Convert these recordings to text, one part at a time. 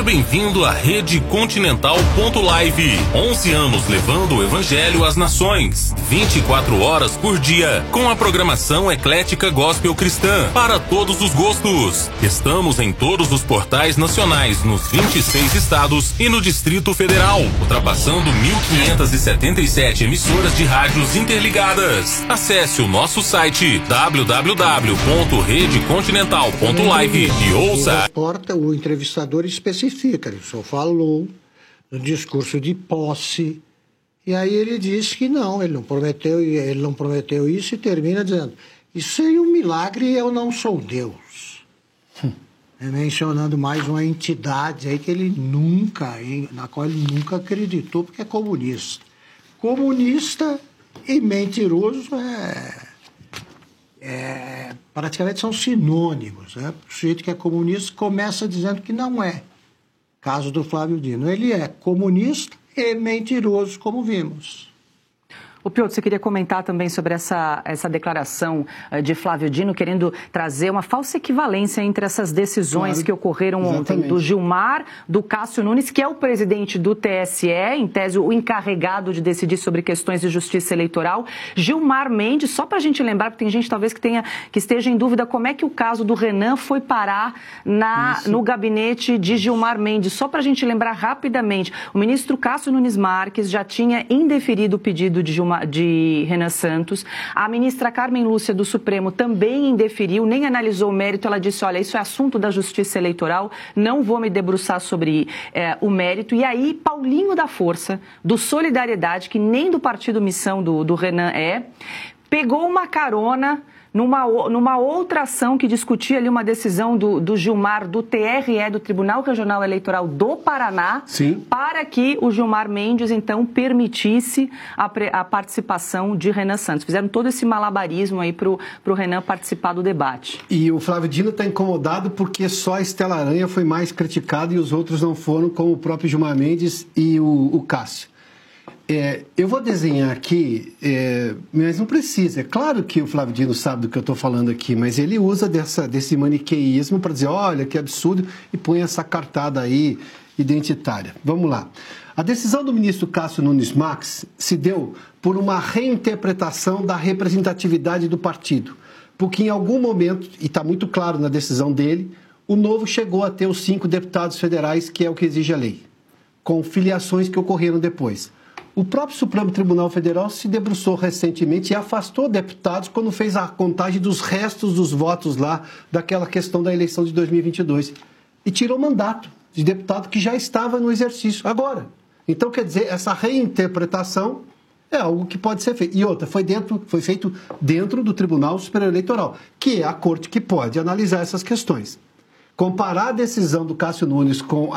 bem-vindo à Rede Continental.live. 11 anos levando o Evangelho às nações. 24 horas por dia, com a programação eclética gospel cristã, para todos os gostos. Estamos em todos os portais nacionais, nos 26 estados e no Distrito Federal, ultrapassando 1.577 emissoras de rádios interligadas. Acesse o nosso site www.redecontinental.live e ouça. O entrevistador especifica, ele só falou no discurso de posse, e aí ele diz que não, ele não prometeu isso e termina dizendo, isso seria um milagre e eu não sou Deus. Mencionando mais uma entidade aí que ele na qual ele nunca acreditou, porque é comunista. Comunista e mentiroso praticamente são sinônimos, né? O sujeito que é comunista começa dizendo que não é. Caso do Flávio Dino. Ele é comunista e mentiroso, como vimos. O Piotr, você queria comentar também sobre essa declaração de Flávio Dino, querendo trazer uma falsa equivalência entre essas decisões que ocorreram ontem, do Gilmar, do Cássio Nunes, que é o presidente do TSE, em tese o encarregado de decidir sobre questões de justiça eleitoral, Gilmar Mendes, só para a gente lembrar, porque tem gente talvez que esteja em dúvida como é que o caso do Renan foi parar no gabinete de Gilmar Mendes, só para a gente lembrar rapidamente, o ministro Cássio Nunes Marques já tinha indeferido o pedido de Renan Santos. A ministra Carmen Lúcia do Supremo também indeferiu, nem analisou o mérito. Ela disse, olha, isso é assunto da Justiça Eleitoral, não vou me debruçar sobre o mérito. E aí, Paulinho da Força, do Solidariedade, que nem do partido Missão do Renan pegou uma carona numa outra ação que discutia ali uma decisão do Gilmar, do TRE, do Tribunal Regional Eleitoral do Paraná, para que o Gilmar Mendes, então, permitisse a participação de Renan Santos. Fizeram todo esse malabarismo aí para o Renan participar do debate. E o Flávio Dino está incomodado porque só a Estela Aranha foi mais criticada e os outros não foram, como o próprio Gilmar Mendes e o Cássio. Eu vou desenhar aqui, mas não precisa. É claro que o Flávio Dino sabe do que eu estou falando aqui, mas ele usa desse maniqueísmo para dizer, olha, que absurdo, e põe essa cartada aí identitária. Vamos lá. A decisão do ministro Cássio Nunes Marques se deu por uma reinterpretação da representatividade do partido, porque em algum momento, e está muito claro na decisão dele, o Novo chegou a ter os 5 deputados federais, que é o que exige a lei, com filiações que ocorreram depois. O próprio Supremo Tribunal Federal se debruçou recentemente e afastou deputados quando fez a contagem dos restos dos votos lá daquela questão da eleição de 2022. E tirou mandato de deputado que já estava no exercício agora. Então, quer dizer, essa reinterpretação é algo que pode ser feito. E outra, foi feito dentro do Tribunal Superior Eleitoral, que é a corte que pode analisar essas questões. Comparar a decisão do Cássio Nunes com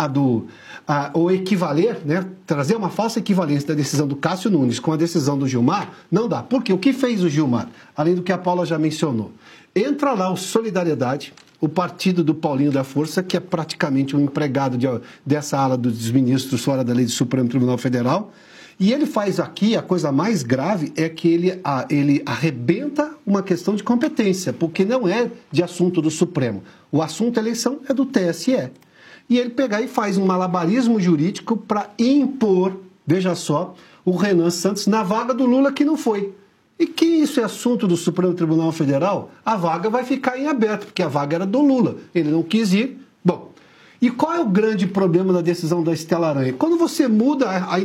ou equivaler, né, trazer uma falsa equivalência da decisão do Cássio Nunes com a decisão do Gilmar, não dá. Porque o que fez o Gilmar, além do que a Paula já mencionou? Entra lá o Solidariedade, o partido do Paulinho da Força, que é praticamente um empregado dessa ala dos ministros fora da lei do Supremo Tribunal Federal, e ele faz aqui, a coisa mais grave é que ele arrebenta uma questão de competência, porque não é de assunto do Supremo. O assunto eleição é do TSE. E ele pegar e faz um malabarismo jurídico para impor, veja só, o Renan Santos na vaga do Lula que não foi. E que isso é assunto do Supremo Tribunal Federal, a vaga vai ficar em aberto, porque a vaga era do Lula. Ele não quis ir. Bom, e qual é o grande problema da decisão da Estela Aranha? Quando você muda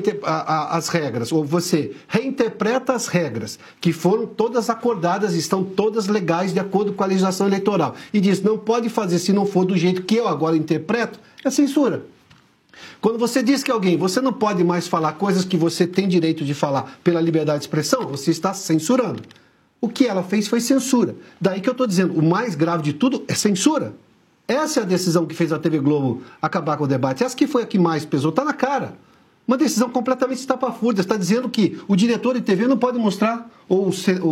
as regras, ou você reinterpreta as regras, que foram todas acordadas, estão todas legais de acordo com a legislação eleitoral, e diz, não pode fazer se não for do jeito que eu agora interpreto, é censura. Quando você diz que você não pode mais falar coisas que você tem direito de falar pela liberdade de expressão, você está censurando. O que ela fez foi censura. Daí que eu estou dizendo, o mais grave de tudo é censura. Essa é a decisão que fez a TV Globo acabar com o debate. Essa que foi a que mais pesou, está na cara. Uma decisão completamente estapafúrdia. Está dizendo que o diretor de TV não pode mostrar, ou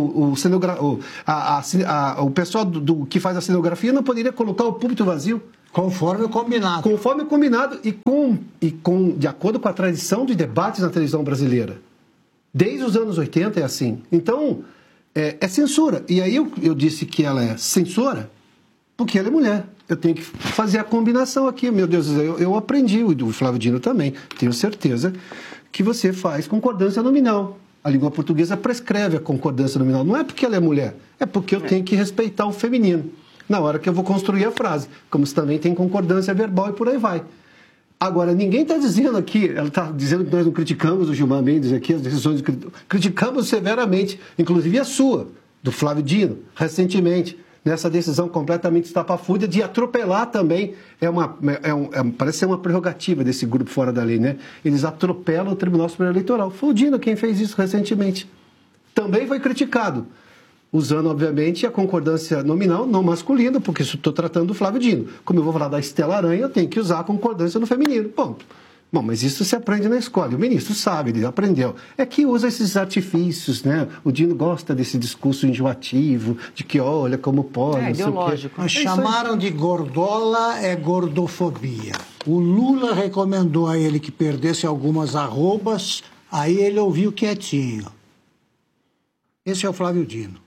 o pessoal que faz a cenografia não poderia colocar o púlpito vazio. Conforme o combinado. Conforme o combinado e de acordo com a tradição de debates na televisão brasileira. Desde os anos 80 é assim. Então, é censura. E aí eu disse que ela é censora porque ela é mulher. Eu tenho que fazer a combinação aqui. Meu Deus, eu aprendi, o Flávio Dino também. Tenho certeza que você faz concordância nominal. A língua portuguesa prescreve a concordância nominal. Não é porque ela é mulher, é porque eu tenho que respeitar o feminino na hora que eu vou construir a frase. Como se também tem concordância verbal e por aí vai. Agora, ninguém está dizendo aqui, ela está dizendo que nós não criticamos o Gilmar Mendes aqui, as decisões, criticamos severamente, inclusive a sua, do Flávio Dino, recentemente, nessa decisão completamente estapafúrdia de atropelar também, parece ser uma prerrogativa desse grupo fora da lei, né? Eles atropelam o Tribunal Superior Eleitoral. Foi o Dino quem fez isso recentemente. Também foi criticado, usando, obviamente, a concordância nominal no masculino, porque estou tratando do Flávio Dino. Como eu vou falar da Estela Aranha, eu tenho que usar a concordância no feminino. Ponto. Bom, mas isso se aprende na escola. O ministro sabe, ele aprendeu. É que usa esses artifícios, né? O Dino gosta desse discurso enjoativo, de que olha como pode. É ideológico. Mas chamaram de gordola, é gordofobia. O Lula recomendou a ele que perdesse algumas arrobas, aí ele ouviu quietinho. Esse é o Flávio Dino.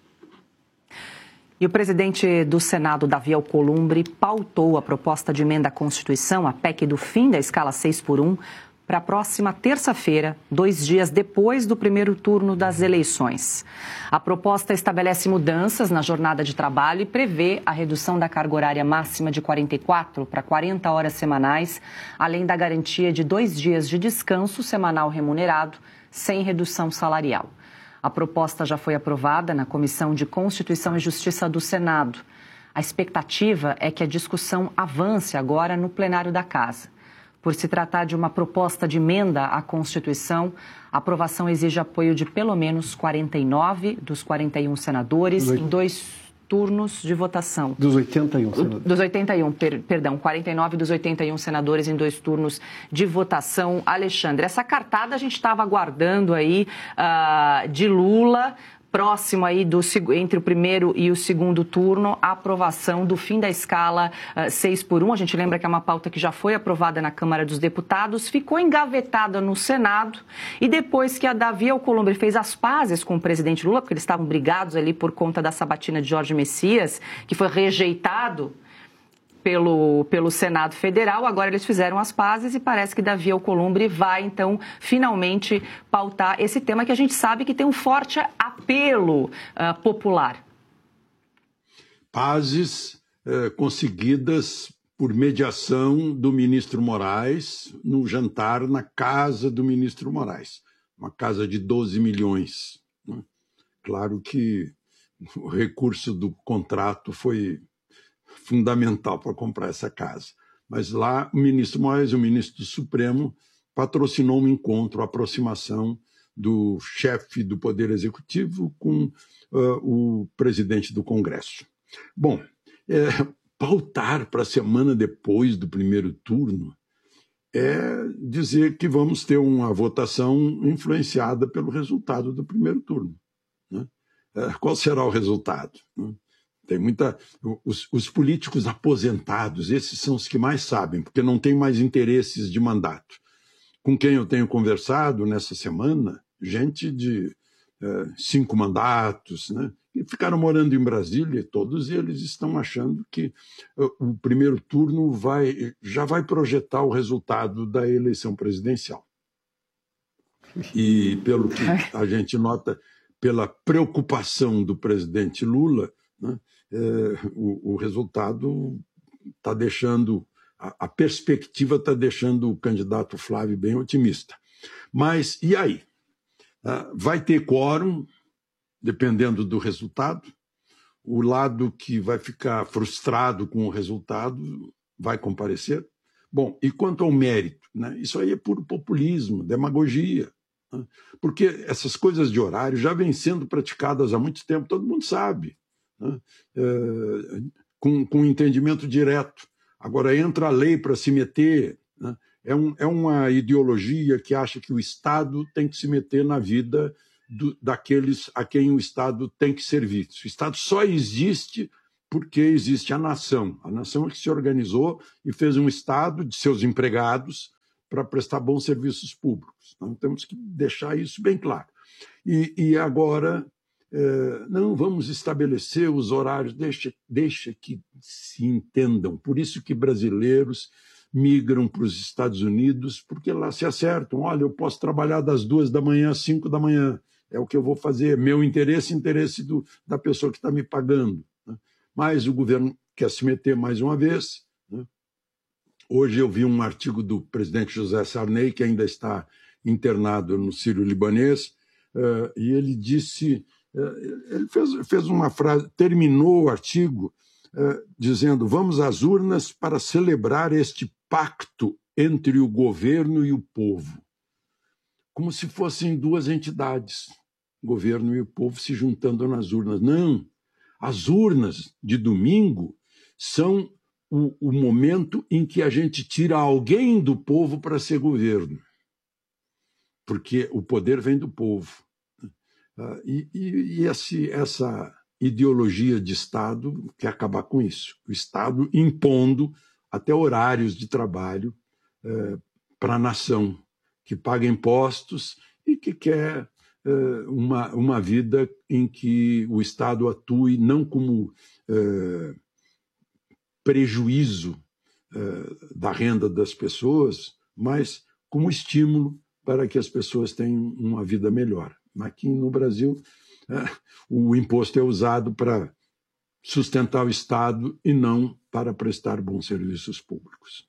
E o presidente do Senado, Davi Alcolumbre, pautou a proposta de emenda à Constituição, a PEC do fim da escala 6x1, para a próxima terça-feira, 2 dias depois do primeiro turno das eleições. A proposta estabelece mudanças na jornada de trabalho e prevê a redução da carga horária máxima de 44 para 40 horas semanais, além da garantia de 2 dias de descanso semanal remunerado, sem redução salarial. A proposta já foi aprovada na Comissão de Constituição e Justiça do Senado. A expectativa é que a discussão avance agora no plenário da Casa. Por se tratar de uma proposta de emenda à Constituição, a aprovação exige apoio de pelo menos 49 dos 41 senadores em 2 turnos de votação. Dos 81 senadores. Dos 81, perdão, 49 dos 81 senadores em 2 turnos de votação. Alexandre, essa cartada a gente estava aguardando aí de Lula, próximo aí entre o primeiro e o segundo turno, a aprovação do fim da escala 6x1. A gente lembra que é uma pauta que já foi aprovada na Câmara dos Deputados, ficou engavetada no Senado e depois que a Davi Alcolumbre fez as pazes com o presidente Lula, porque eles estavam brigados ali por conta da sabatina de Jorge Messias, que foi rejeitado pelo Senado Federal, agora eles fizeram as pazes e parece que Davi Alcolumbre vai, então, finalmente pautar esse tema que a gente sabe que tem um forte apelo popular. Pazes conseguidas por mediação do ministro Moraes no jantar na casa do ministro Moraes, uma casa de 12 milhões. Né? Claro que o recurso do contrato foi fundamental para comprar essa casa. Mas lá o ministro Moraes, o ministro do Supremo, patrocinou um encontro, a aproximação do chefe do Poder Executivo com o presidente do Congresso. Bom, pautar para a semana depois do primeiro turno é dizer que vamos ter uma votação influenciada pelo resultado do primeiro turno. Né? Qual será o resultado? Né? Tem os políticos aposentados, esses são os que mais sabem, porque não têm mais interesses de mandato. Com quem eu tenho conversado nessa semana, gente de 5 mandatos, né, que ficaram morando em Brasília, e todos eles estão achando que o primeiro turno já vai projetar o resultado da eleição presidencial. E pelo que a gente nota, pela preocupação do presidente Lula, né, o resultado está deixando, a perspectiva está deixando o candidato Flávio bem otimista. Mas e aí? Vai ter quórum, dependendo do resultado. O lado que vai ficar frustrado com o resultado vai comparecer. Bom, e quanto ao mérito? Né, isso aí é puro populismo, demagogia. Né, porque essas coisas de horário já vêm sendo praticadas há muito tempo, todo mundo sabe. Né, com entendimento direto. Agora entra a lei para se meter. Né, é uma ideologia que acha que o Estado tem que se meter na vida daqueles a quem o Estado tem que servir. O Estado só existe porque existe a nação. A nação é que se organizou e fez um Estado de seus empregados para prestar bons serviços públicos. Então temos que deixar isso bem claro. E agora não, vamos estabelecer os horários, deixa que se entendam. Por isso que brasileiros migram para os Estados Unidos, porque lá se acertam. Olha, eu posso trabalhar das 2 da manhã às 5 da manhã, é o que eu vou fazer, meu interesse da pessoa que está me pagando. Né? Mas o governo quer se meter mais uma vez. Né? Hoje eu vi um artigo do presidente José Sarney, que ainda está internado no Sírio-Libanês, e ele disse... Ele fez uma frase, terminou o artigo dizendo: vamos às urnas para celebrar este pacto entre o governo e o povo. Como se fossem duas entidades, o governo e o povo se juntando nas urnas. Não, as urnas de domingo são o momento em que a gente tira alguém do povo para ser governo, porque o poder vem do povo. Essa ideologia de Estado quer acabar com isso. O Estado impondo até horários de trabalho para a nação, que paga impostos e que quer uma vida em que o Estado atue não como prejuízo da renda das pessoas, mas como estímulo para que as pessoas tenham uma vida melhor. Aqui no Brasil, o imposto é usado para sustentar o Estado e não para prestar bons serviços públicos.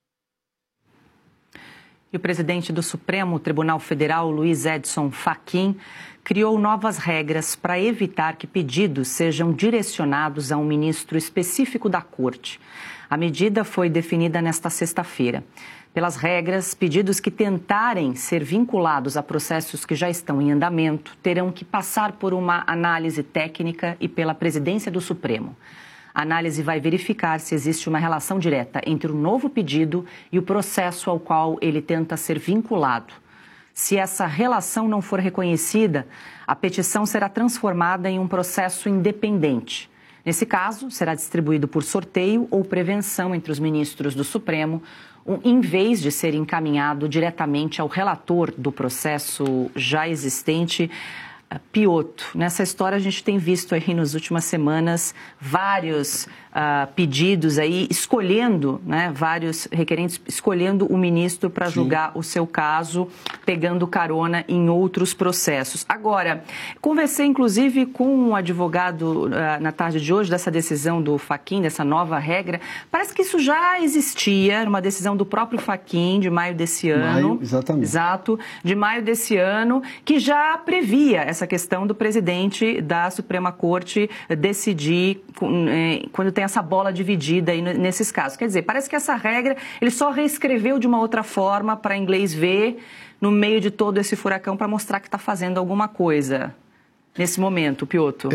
E o presidente do Supremo Tribunal Federal, Luiz Edson Fachin, criou novas regras para evitar que pedidos sejam direcionados a um ministro específico da Corte. A medida foi definida nesta sexta-feira. Pelas regras, pedidos que tentarem ser vinculados a processos que já estão em andamento terão que passar por uma análise técnica e pela presidência do Supremo. A análise vai verificar se existe uma relação direta entre o novo pedido e o processo ao qual ele tenta ser vinculado. Se essa relação não for reconhecida, a petição será transformada em um processo independente. Nesse caso, será distribuído por sorteio ou prevenção entre os ministros do Supremo, em vez de ser encaminhado diretamente ao relator do processo já existente, Piotto. Nessa história a gente tem visto aí nas últimas semanas vários pedidos aí, escolhendo, vários requerentes escolhendo o ministro para julgar o seu caso, pegando carona em outros processos. Agora, conversei inclusive com um advogado na tarde de hoje dessa decisão do Fachin, dessa nova regra. Parece que isso já existia, uma decisão do próprio Fachin de maio desse ano. Exatamente. Exato, de maio desse ano, que já previa essa questão do presidente da Suprema Corte decidir quando tem essa bola dividida aí nesses casos. Quer dizer, parece que essa regra ele só reescreveu de uma outra forma para inglês ver no meio de todo esse furacão para mostrar que está fazendo alguma coisa nesse momento, Piotto.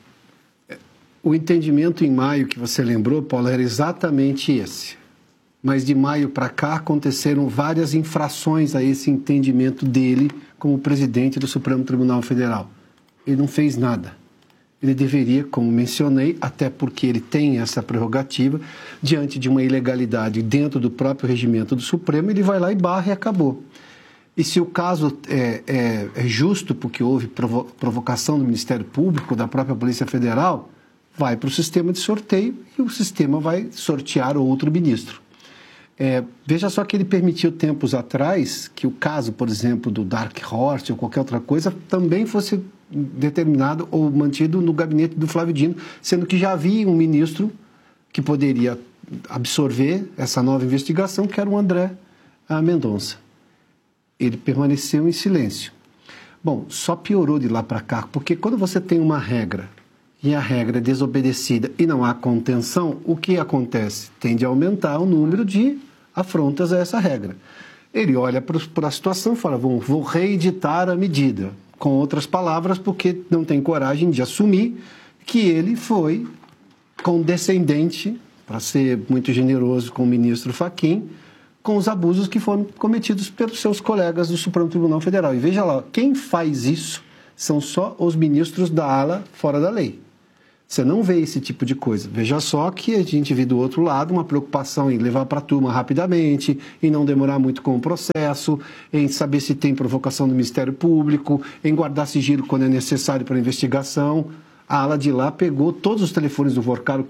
O entendimento em maio que você lembrou, Paulo, era exatamente esse. Mas de maio para cá aconteceram várias infrações a esse entendimento dele como presidente do Supremo Tribunal Federal. Ele não fez nada. Ele deveria, como mencionei, até porque ele tem essa prerrogativa, diante de uma ilegalidade dentro do próprio regimento do Supremo, ele vai lá e barra e acabou. E se o caso é justo, porque houve provocação do Ministério Público, da própria Polícia Federal, vai para o sistema de sorteio e o sistema vai sortear outro ministro. Veja só que ele permitiu tempos atrás que o caso, por exemplo, do Dark Horse ou qualquer outra coisa também fosse determinado ou mantido no gabinete do Flávio Dino, sendo que já havia um ministro que poderia absorver essa nova investigação, que era o André Mendonça. Ele permaneceu em silêncio. Bom, só piorou de lá para cá, porque quando você tem uma regra e a regra é desobedecida e não há contenção, o que acontece? Tende a aumentar o número de afrontas a essa regra. Ele olha para a situação e fala, vou reeditar a medida. Com outras palavras, porque não tem coragem de assumir que ele foi condescendente, para ser muito generoso com o ministro Fachin, com os abusos que foram cometidos pelos seus colegas do Supremo Tribunal Federal. E veja lá, quem faz isso são só os ministros da ala fora da lei. Você não vê esse tipo de coisa. Veja só que a gente vê do outro lado uma preocupação em levar para a turma rapidamente, em não demorar muito com o processo, em saber se tem provocação do Ministério Público, em guardar sigilo quando é necessário para a investigação. A ala de lá pegou todos os telefones do Vorcaro